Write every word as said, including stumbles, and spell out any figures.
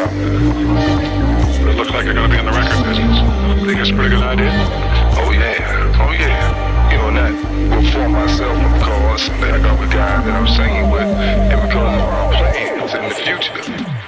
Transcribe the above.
It looks like you're going to be in the record business. Think it's a pretty good idea? Oh, yeah. Oh, yeah.